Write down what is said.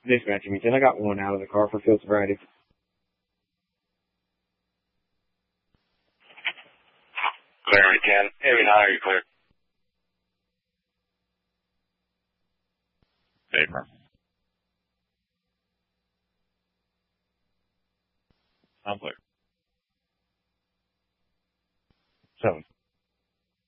Dispatch me 10. I got one out of the car for field sobriety. Clear me 10. Heavy 9, are you clear? Paper. I'm clear.